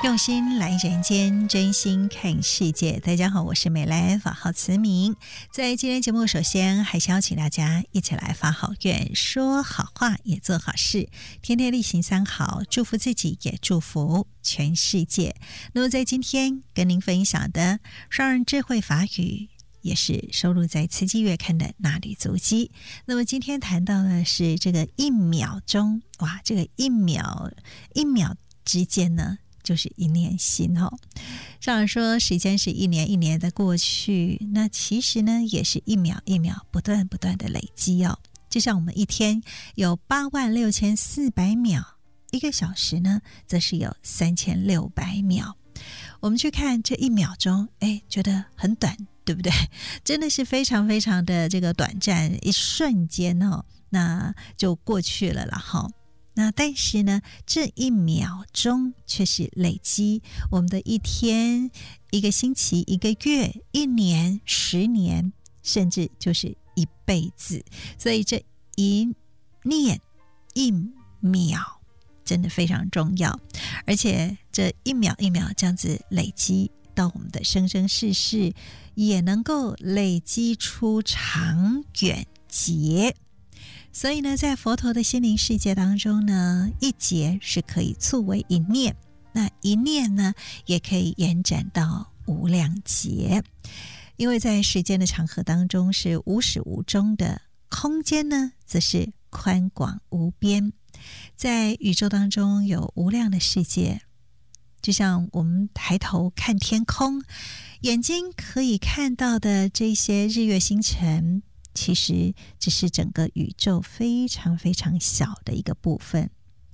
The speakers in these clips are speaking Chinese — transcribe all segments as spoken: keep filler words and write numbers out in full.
用心来人间，真心看世界。大家好，我是美兰，法号慈明。在今天节目，首先还是邀请大家一起来发好愿，说好话，也做好事，天天例行三好，祝福自己，也祝福全世界。那么在今天跟您分享的双人智慧法语，也是收录在慈济月刊的那履足迹。那么今天谈到的是这个一秒钟，哇，这个一秒一秒之间呢，就是一念心哦。上人说时间是一年一年的过去，那其实呢也是一秒一秒不断不断的累积哦。就像我们一天有八万六千四百秒，一个小时呢则是有三千六百秒。我们去看这一秒钟，哎，觉得很短，对不对？真的是非常非常的这个短暂，一瞬间哦，那就过去了啦哈。那但是呢，这一秒钟却是累积我们的一天、一个星期、一个月、一年、十年，甚至就是一辈子。所以这一念一秒真的非常重要，而且这一秒一秒这样子累积到我们的生生世世，也能够累积出长远劫。所以呢，在佛陀的心灵世界当中呢，一劫是可以促为一念，那一念呢也可以延展到无量劫。因为在时间的长河当中是无始无终的，空间呢则是宽广无边。在宇宙当中有无量的世界，就像我们抬头看天空，眼睛可以看到的这些日月星辰，其实只是整个宇宙非常非常小的一个部分。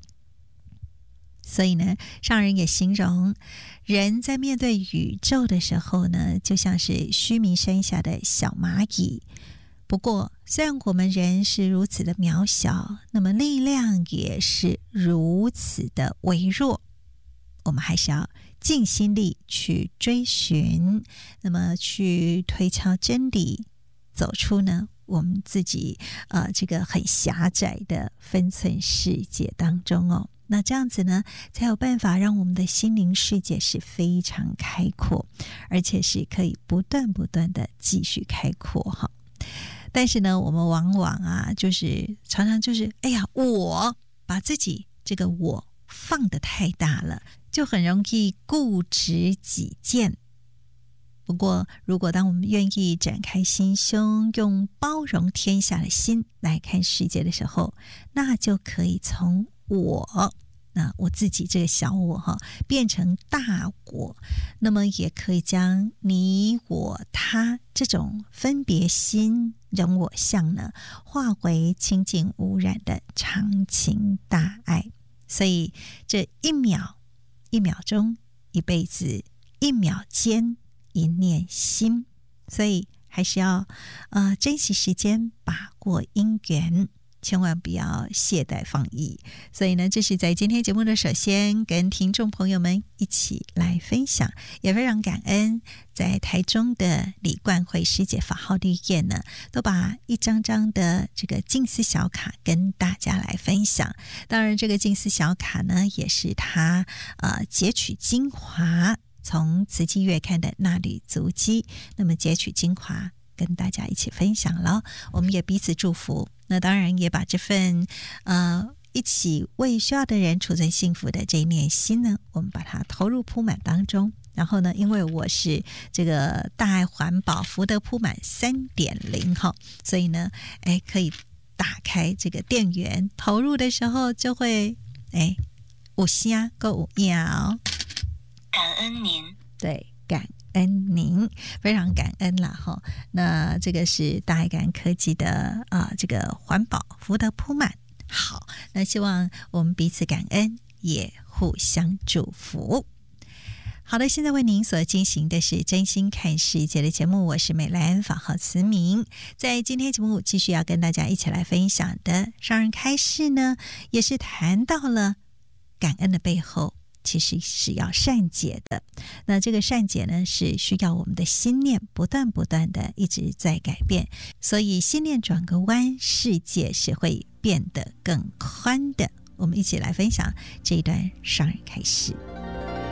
所以呢，上人也形容人在面对宇宙的时候呢，就像是须弥山下的小蚂蚁。不过虽然我们人是如此的渺小，那么力量也是如此的微弱，我们还是要尽心力去追寻，那么去推敲真理，走出呢我们自己呃这个很狭窄的分寸世界当中哦。那这样子呢，才有办法让我们的心灵世界是非常开阔，而且是可以不断不断的继续开阔哈。但是呢，我们往往啊，就是常常就是哎呀，我把自己这个我放得太大了，就很容易固执己见。不过如果当我们愿意展开心胸，用包容天下的心来看世界的时候，那就可以从我，那我自己这个小我哈，变成大我，那么也可以将你我他这种分别心人我相呢，化为清净无染的长情大爱。所以这一秒一秒钟，一辈子一秒间一念心，所以还是要呃珍惜时间，把握因缘，千万不要懈怠放逸。所以呢，这是在今天节目的首先跟听众朋友们一起来分享，也非常感恩在台中的李冠慧师姐法号绿叶呢，都把一张张的这个静思小卡跟大家来分享。当然这个静思小卡呢，也是他呃截取精华，从慈济月刊的那履足迹，那么截取精华跟大家一起分享了，我们也彼此祝福。那当然也把这份呃一起为需要的人储存幸福的这一念心呢，我们把它投入铺满当中。然后呢，因为我是这个大爱环保福德铺满 三点零 哈，所以呢哎可以打开这个电源，投入的时候就会哎有声够有影哦。 感恩您， 对，感恩您，非常感恩啦哈。那这个是大爱感恩科技的啊、呃，这个环保福德铺满。好，那希望我们彼此感恩，也互相祝福。好的，现在为您所进行的是真心看世界的节目，我是美兰，法号慈明。在今天节目继续要跟大家一起来分享的上人开示呢，也是谈到了感恩的背后其实是要善解的。那这个善解呢，是需要我们的心念不断不断的一直在改变，所以心念转个弯，世界是会变得更宽的。我们一起来分享这一段上人开示。